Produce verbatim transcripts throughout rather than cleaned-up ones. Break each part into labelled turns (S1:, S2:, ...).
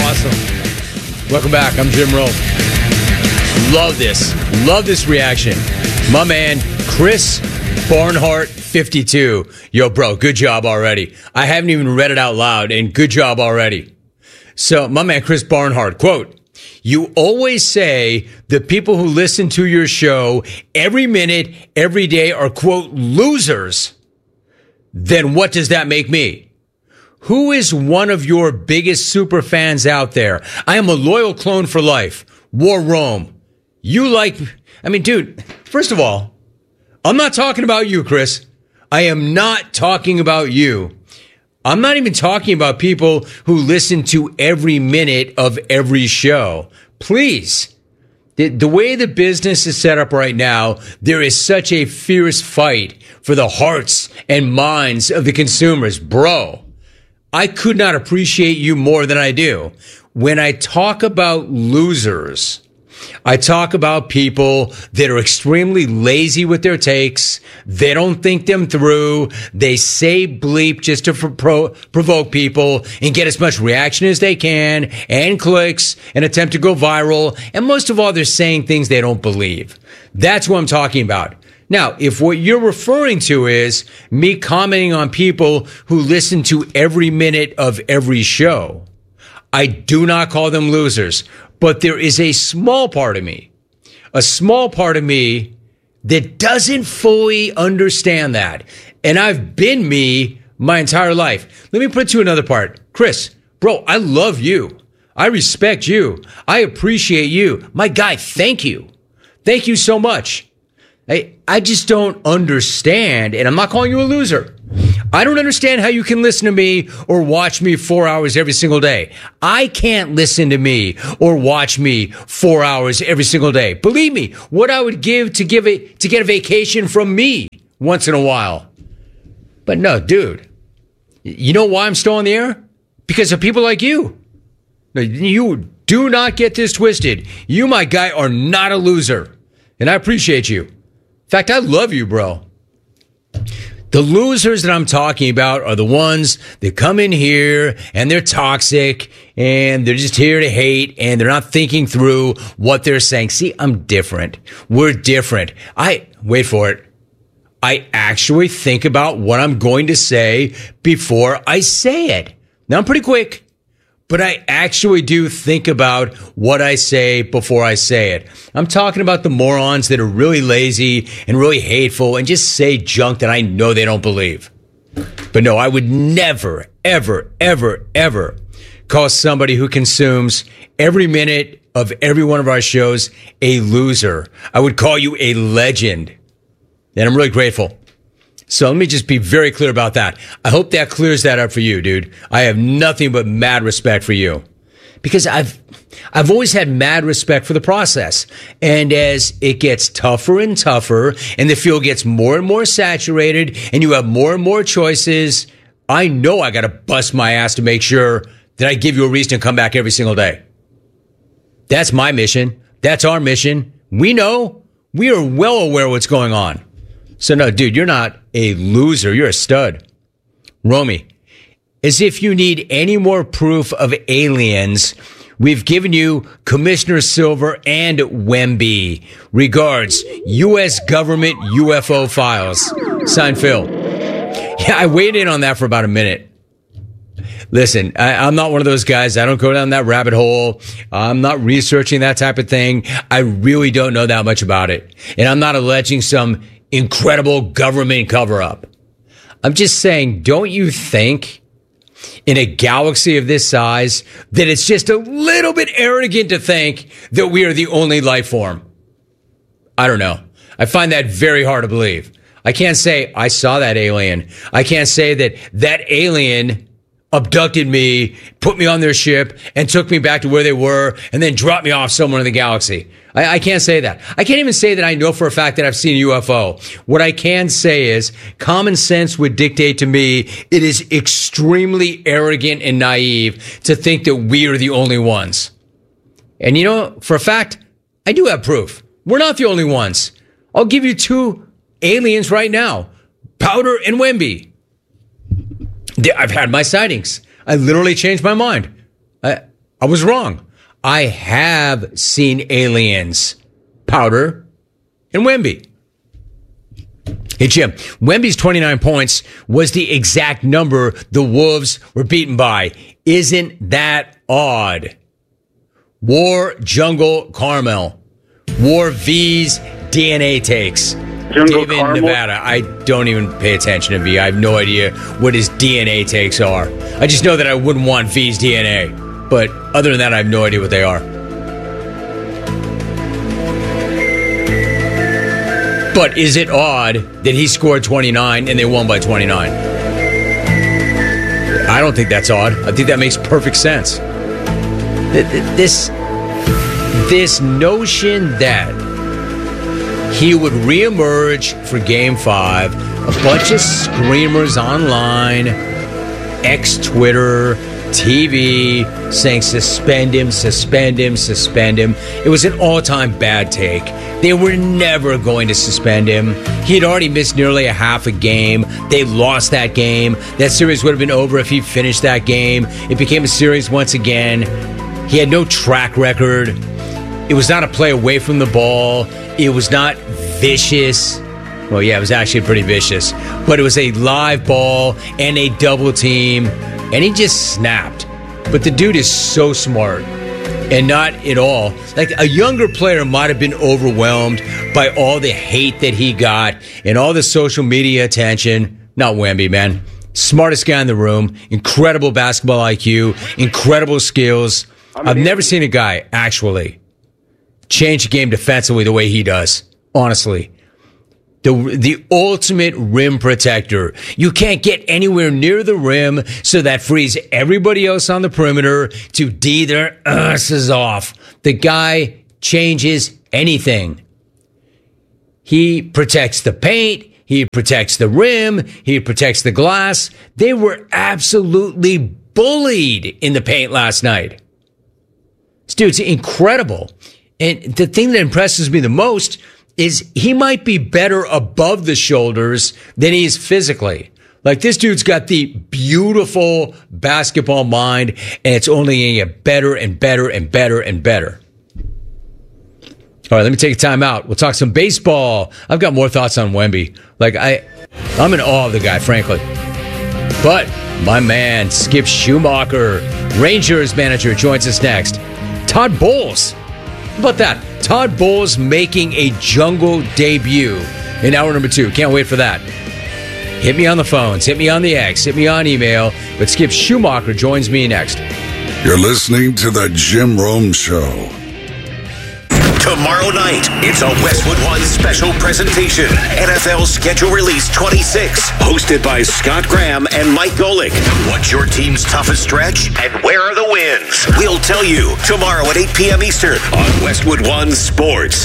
S1: Awesome. Welcome back. I'm Jim Rome. Love this. Love this reaction. My man, Chris Barnhart, fifty-two. Yo, bro, good job already. I haven't even read it out loud, and good job already. So, my man, Chris Barnhart, quote, "You always say the people who listen to your show every minute, every day are, quote, losers. Then what does that make me? Who is one of your biggest super fans out there? I am a loyal clone for life. War Rome. You like, I mean, dude, first of all, I'm not talking about you, Chris. I am not talking about you. I'm not even talking about people who listen to every minute of every show. Please. The, the way the business is set up right now, there is such a fierce fight for the hearts and minds of the consumers. Bro, I could not appreciate you more than I do. When I talk about losers, I talk about people that are extremely lazy with their takes. They don't think them through. They say bleep just to pro- provoke people and get as much reaction as they can and clicks and attempt to go viral. And most of all, they're saying things they don't believe. That's what I'm talking about. Now, if what you're referring to is me commenting on people who listen to every minute of every show, I do not call them losers. But there is a small part of me, a small part of me that doesn't fully understand that. And I've been me my entire life. Let me put it to another part. Chris, bro, I love you. I respect you. I appreciate you. My guy, thank you. Thank you so much. I, I just don't understand, and I'm not calling you a loser. I don't understand how you can listen to me or watch me four hours every single day. I can't listen to me or watch me four hours every single day. Believe me, what I would give to give it to get a vacation from me once in a while. But no, dude, you know why I'm still on the air? Because of people like you. You do not get this twisted. You, my guy, are not a loser, and I appreciate you. In fact, I love you, bro. The losers that I'm talking about are the ones that come in here and they're toxic and they're just here to hate and they're not thinking through what they're saying. See, I'm different. We're different. I, wait for it. I actually think about what I'm going to say before I say it. Now, I'm pretty quick, but I actually do think about what I say before I say it. I'm talking about the morons that are really lazy and really hateful and just say junk that I know they don't believe. But no, I would never, ever, ever, ever call somebody who consumes every minute of every one of our shows a loser. I would call you a legend. And I'm really grateful. So let me just be very clear about that. I hope that clears that up for you, dude. I have nothing but mad respect for you because I've, I've always had mad respect for the process. And as it gets tougher and tougher and the field gets more and more saturated and you have more and more choices, I know I got to bust my ass to make sure that I give you a reason to come back every single day. That's my mission. That's our mission. We know. We are well aware of what's going on. So no, dude, you're not a loser. You're a stud. Romy, as if you need any more proof of aliens, we've given you Commissioner Silver and Wemby. Regards, U S government U F O files. Signed, Phil. Yeah, I weighed in on that for about a minute. Listen, I, I'm not one of those guys. I don't go down that rabbit hole. I'm not researching that type of thing. I really don't know that much about it. And I'm not alleging some incredible government cover-up. I'm just saying, don't you think in a galaxy of this size that it's just a little bit arrogant to think that we are the only life form? I don't know. I find that very hard to believe. I can't say I saw that alien. I can't say that that alien abducted me, put me on their ship, and took me back to where they were, and then dropped me off somewhere in the galaxy. I, I can't say that. I can't even say that I know for a fact that I've seen a U F O. What I can say is common sense would dictate to me it is extremely arrogant and naive to think that we are the only ones. And you know, for a fact, I do have proof. We're not the only ones. I'll give you two aliens right now, Powder and Wemby. I've had my sightings. I literally changed my mind. I, I was wrong. I have seen aliens. Powder and Wemby. Hey, Jim, Wemby's twenty-nine points was the exact number the Wolves were beaten by. Isn't that odd? War Jungle Carmel. War V's D N A takes.
S2: Jungle
S1: David,
S2: Carmel?
S1: Nevada. I don't even pay attention to V. I have no idea what his D N A takes are. I just know that I wouldn't want V's D N A. But other than that, I have no idea what they are. But is it odd that he scored twenty-nine and they won by twenty-nine? I don't think that's odd. I think that makes perfect sense. This, this notion that he would reemerge for Game five, a bunch of screamers online, X-Twitter, T V, saying suspend him, suspend him, suspend him. It was an all-time bad take. They were never going to suspend him. He had already missed nearly a half a game. They lost that game. That series would have been over if he finished that game. It became a series once again. He had no track record. It was not a play away from the ball. It was not vicious. Well, yeah, it was actually pretty vicious. But it was a live ball and a double team. And he just snapped. But the dude is so smart. And not at all. Like, a younger player might have been overwhelmed by all the hate that he got and all the social media attention. Not Wemby, man. Smartest guy in the room. Incredible basketball I Q. Incredible skills. I've never seen a guy, actually, change the game defensively the way he does. Honestly. The the ultimate rim protector. You can't get anywhere near the rim, so that frees everybody else on the perimeter to D their asses off. The guy changes anything. He protects the paint. He protects the rim. He protects the glass. They were absolutely bullied in the paint last night. This dude's incredible. And the thing that impresses me the most is he might be better above the shoulders than he is physically. Like, this dude's got the beautiful basketball mind, and it's only going to get better and better and better and better. All right, let me take a time out. We'll talk some baseball. I've got more thoughts on Wemby. Like, I, I'm in awe of the guy, frankly. But my man, Skip Schumacher, Rangers manager, joins us next. Todd Bowles. How about that? Todd Bowles making a jungle debut in hour number two. Can't wait for that. Hit me on the phones. Hit me on the X. Hit me on email. But Skip Schumacher joins me next.
S3: You're listening to The Jim Rome Show.
S4: Tomorrow night, it's a Westwood One special presentation. N F L Schedule Release twenty-six, hosted by Scott Graham and Mike Golick. What's your team's toughest stretch, and where are the wins? We'll tell you tomorrow at eight p.m. Eastern on Westwood One Sports.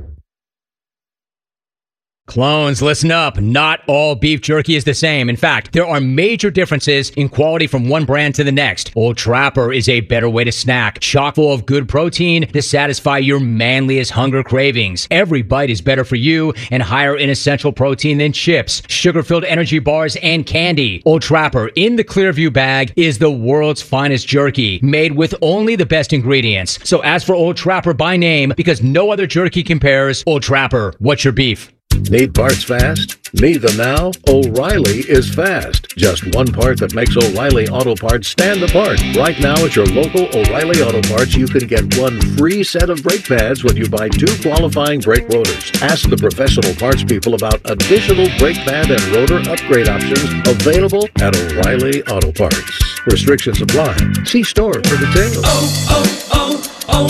S1: Clones, listen up. Not all beef jerky is the same. In fact, there are major differences in quality from one brand to the next. Old Trapper is a better way to snack, chock full of good protein to satisfy your manliest hunger cravings. Every bite is better for you and higher in essential protein than chips, sugar-filled energy bars, and candy. Old Trapper in the Clearview bag is the world's finest jerky, made with only the best ingredients. So ask for Old Trapper by name, because no other jerky compares. Old Trapper, what's your beef?
S5: Need parts fast? Need them now? O'Reilly is fast. Just one part that makes O'Reilly Auto Parts stand apart. Right now at your local O'Reilly Auto Parts, you can get one free set of brake pads when you buy two qualifying brake rotors. Ask the professional parts people about additional brake pad and rotor upgrade options available at O'Reilly Auto Parts. Restrictions apply. See store for details.
S6: Oh,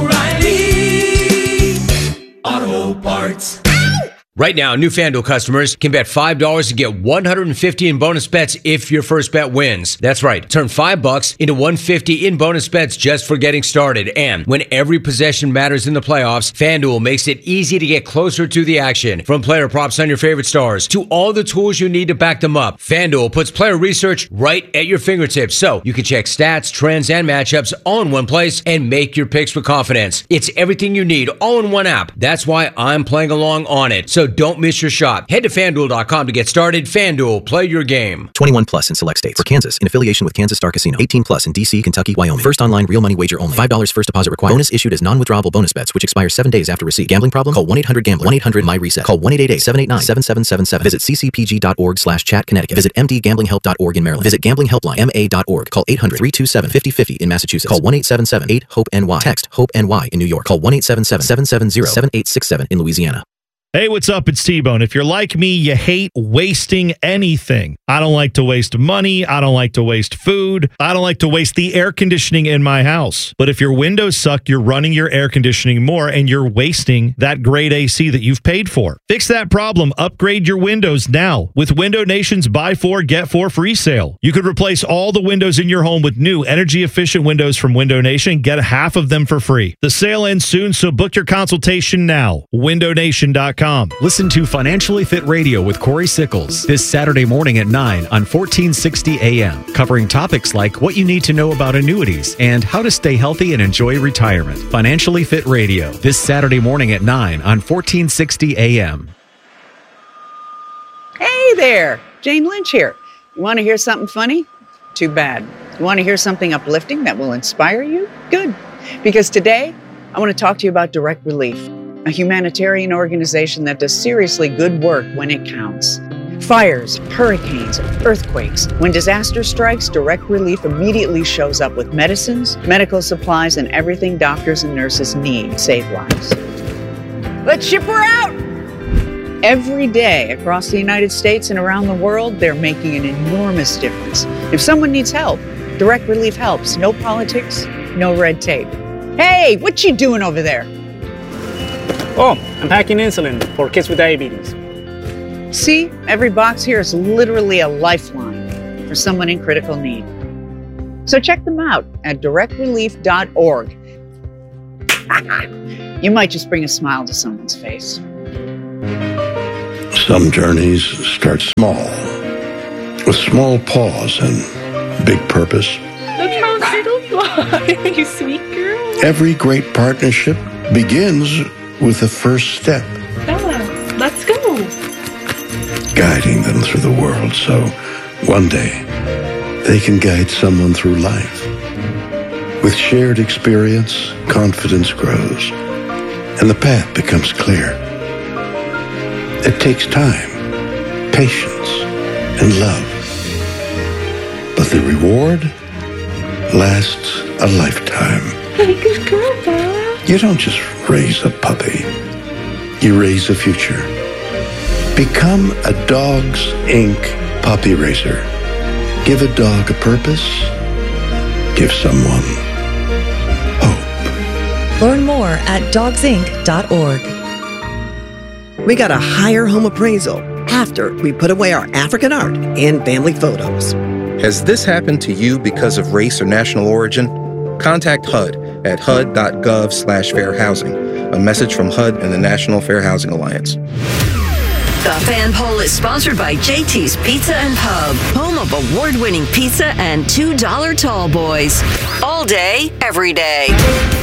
S6: oh, oh, O'Reilly Auto Parts.
S1: Right now, new FanDuel customers can bet five dollars to get one hundred fifty in bonus bets if your first bet wins. That's right. Turn five bucks into one hundred fifty in bonus bets just for getting started. And when every possession matters in the playoffs, FanDuel makes it easy to get closer to the action. From player props on your favorite stars to all the tools you need to back them up, FanDuel puts player research right at your fingertips, so you can check stats, trends, and matchups all in one place and make your picks with confidence. It's everything you need all in one app. That's why I'm playing along on it. So So don't miss your shot. Head to FanDuel dot com to get started. FanDuel, play your game.
S2: twenty-one plus in select states. For Kansas, in affiliation with Kansas Star Casino. eighteen plus in D C, Kentucky, Wyoming. First online real money wager only. five dollars first deposit required. Bonus issued as non-withdrawable bonus bets, which expire seven days after receipt. Gambling problem? Call one eight hundred gambler. one eight hundred my reset. Call one eight eight eight, seven eight nine, seven seven seven seven. Visit c c p g dot org slash chat Connecticut. Visit m d gambling help dot org in Maryland. Visit gambling helpline m a dot org. Call eight hundred, three two seven, five oh five oh in Massachusetts. Call one eight seven seven, eight, hope N Y. Text HOPE-NY in New York. Call one eight seven seven, seven seven zero, seven eight six seven in Louisiana.
S7: Hey, what's up? It's T-Bone. If you're like me, you hate wasting anything. I don't like to waste money. I don't like to waste food. I don't like to waste the air conditioning in my house. But if your windows suck, you're running your air conditioning more and you're wasting that great A C that you've paid for. Fix that problem. Upgrade your windows now with Window Nation's Buy Four, Get Four free sale. You could replace all the windows in your home with new energy-efficient windows from Window Nation. Get half of them for free. The sale ends soon, so book your consultation now. window nation dot com.
S8: Listen to Financially Fit Radio with Corey Sickles this Saturday morning at nine on fourteen sixty A M, covering topics like what you need to know about annuities and how to stay healthy and enjoy retirement. Financially Fit Radio this Saturday morning at nine on fourteen sixty A M.
S9: Hey there, Jane Lynch here. You want to hear something funny? Too bad. You want to hear something uplifting that will inspire you? Good. Because today, I want to talk to you about Direct Relief, a humanitarian organization that does seriously good work when it counts. Fires, hurricanes, earthquakes. When disaster strikes, Direct Relief immediately shows up with medicines, medical supplies, and everything doctors and nurses need to save lives. Let's ship her out! Every day across the United States and around the world, they're making an enormous difference. If someone needs help, Direct Relief helps. No politics, no red tape. Hey, what you doing over there?
S10: Oh, I'm packing insulin for kids with diabetes.
S9: See, every box here is literally a lifeline for someone in critical need. So check them out at direct relief dot org. You might just bring a smile to someone's face.
S3: Some journeys start small, with small pause and big purpose.
S11: Look how little you are, you sweet girl.
S3: Every great partnership begins with the first step.
S11: Bella, let's go.
S3: Guiding them through the world so one day they can guide someone through life. With shared experience, confidence grows, and the path becomes clear. It takes time, patience, and love. But the reward lasts a lifetime.
S11: Hey, good girl, Bella.
S3: You don't just raise a puppy. You raise a future. Become a Dogs Incorporated puppy raiser. Give a dog a purpose. Give someone hope.
S12: Learn more at dogs inc dot org.
S13: We got a higher home appraisal after we put away our African art and family photos.
S14: Has this happened to you because of race or national origin? Contact H U D at H U D dot gov slash fair housing. A message from H U D and the National Fair Housing Alliance.
S15: The Fan Poll is sponsored by J T's Pizza and Pub, home of award-winning pizza and two dollar tall boys. All day, every day.